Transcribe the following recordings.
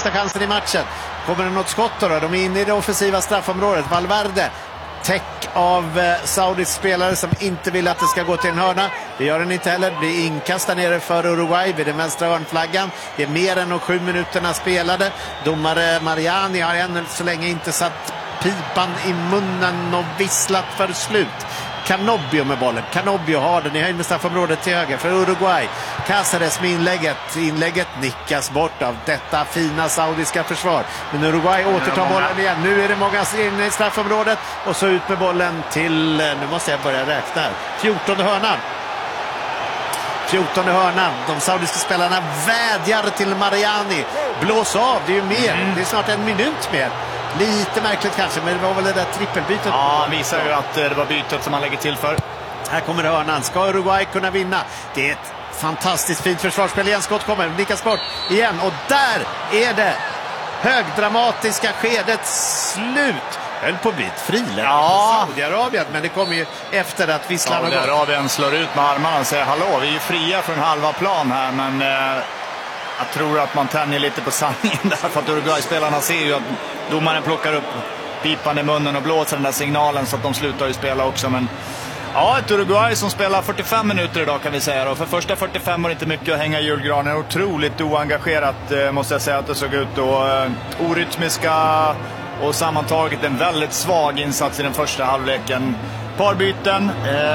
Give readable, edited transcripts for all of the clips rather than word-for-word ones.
sista chansen i matchen. Kommer det något skott då? De är inne i det offensiva straffområdet. Valverde täck av Saudis spelare som inte vill att det ska gå till en hörna. Det gör den inte heller. Det blir inkast nere för Uruguay vid den vänstra hörnflaggan. Det är mer än de 7 minuterna spelade. Domare Mariani har ännu så länge inte satt pipan i munnen och visslat för slut. Canobbio med bollen. Canobbio har den i höjdstraffområdet till höger för Uruguay. Cáceres med inlägget. Inlägget nickas bort av detta fina saudiska försvar. Men Uruguay återtar bollen igen. Nu är det många inne i straffområdet. Och så ut med bollen till, nu måste jag börja räkna här, 14:e hörnan. 14:e hörnan. De saudiska spelarna vädjar till Mariani. Blås av, det är ju mer. Det är snart en minut mer. Lite märkligt kanske, men det var väl det där trippelbytet. Ja, han visar ju att det var bytet som han lägger till för. Här kommer hörnan. Ska Uruguay kunna vinna? Det är ett fantastiskt fint försvarsspel. Igen, skott kommer. Nickas bort igen. Och där är det högdramatiska skedet slut. Höll på att bli ett friläge för Saudiarabien, men det kommer ju efter att visslarna går. Saudiarabien slår ut med armarna och säger hallå, vi är ju fria från halva plan här, men jag tror att man tänjer lite på sanningen där, för att Uruguay-spelarna ser ju att domaren plockar upp pipan i munnen och blåser den där signalen så att de slutar ju spela också. Men ja, ett Uruguay som spelar 45 minuter idag kan vi säga då. För första 45 var det inte mycket att hänga i julgranen. Otroligt oengagerat måste jag säga att det såg ut då. Orytmiska och sammantaget en väldigt svag insats i den första halvleken. Par byten,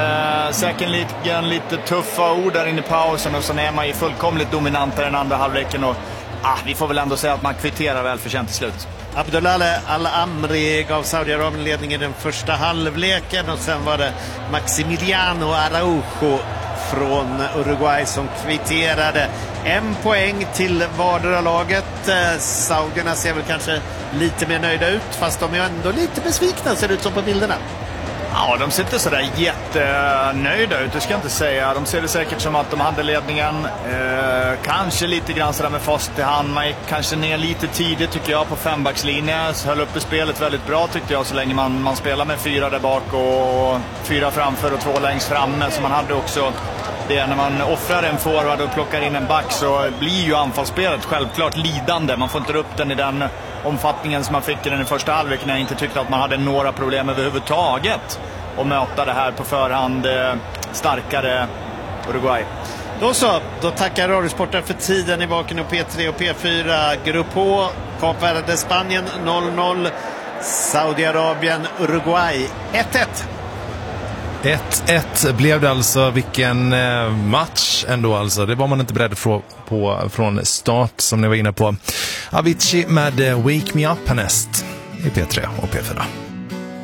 säkerligen lite tuffa ord där inne i pausen, och så är man ju fullkomligt dominant i den andra halvleken, och vi får väl ändå säga att man kvitterar väl förtjänt till slut. Abdullah Al-Amri gav Saudiarabien ledningen i den första halvleken, och sen var det Maximiliano Araujo från Uruguay som kvitterade. 1 poäng till vardera laget. Saudierna ser väl kanske lite mer nöjda ut, fast de är ändå lite besvikna, ser det ut som på bilderna. Ja, de ser inte sådär jättenöjda ut, det ska jag inte säga. De ser det säkert som att de hade ledningen. Kanske lite grann sådär med fast i hand. Man gick kanske ner lite tidigt tycker jag på 5-backslinje. Höll uppe spelet väldigt bra tyckte jag, så länge man spelar med 4 där bak och 4 framför och 2 längst framme. Så man hade också det, när man offrar en forward och plockar in en back, så blir ju anfallsspelet självklart lidande. Man får inte upp den i den omfattningen som man fick i den första halvleken, när jag inte tyckte att man hade några problem överhuvudtaget att möta det här på förhand starkare Uruguay. Då tackar Radiosporten för tiden i baken och P3 och P4. Grupp H, Kap Verde, Spanien 0-0, Saudiarabien, Uruguay 1-1. 1-1 blev det alltså. Vilken match ändå alltså. Det var man inte beredd på från start, som ni var inne på. Avicii med Wake Me Up härnäst i P3 och P4.